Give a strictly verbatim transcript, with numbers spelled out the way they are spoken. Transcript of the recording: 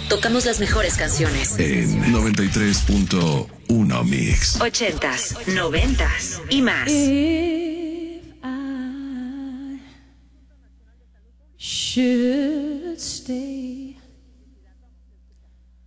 tocamos las mejores canciones. En noventa y tres punto uno Mix. Ochentas, noventas y más. If I should stay